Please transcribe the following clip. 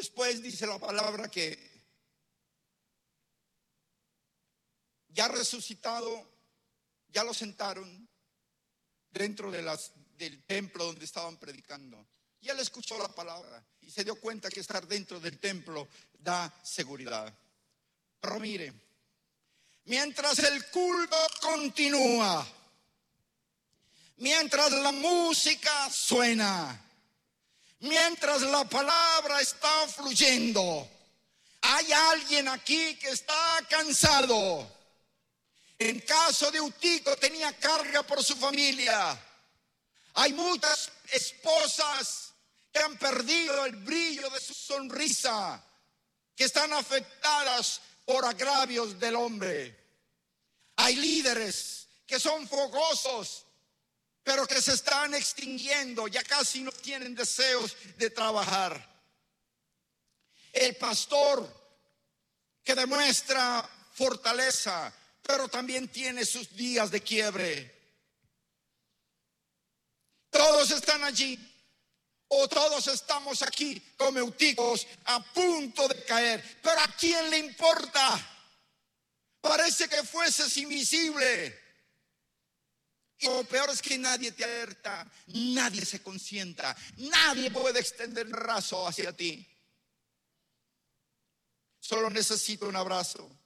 Después dice la palabra que ya resucitado, ya lo sentaron dentro del templo donde estaban predicando. Y él escuchó la palabra y se dio cuenta que estar dentro del templo da seguridad. Pero mire, mientras el culto continúa, mientras la música suena, mientras la palabra está fluyendo, hay alguien aquí que está cansado. En caso de Eutico tenía carga por su familia. Hay muchas esposas que han perdido el brillo de su sonrisa, que están afectadas por agravios del hombre. Hay líderes que son fogosos, pero que se están extinguiendo, ya casi no tienen deseos de trabajar. El pastor que demuestra fortaleza, pero también tiene sus días de quiebre. Todos están allí, o todos estamos aquí como Euticos a punto de caer. Pero ¿a quién le importa? Parece que fueses invisible. Y lo peor es que nadie te alerta, nadie se consienta, nadie puede extender el brazo hacia ti. Solo necesito un abrazo.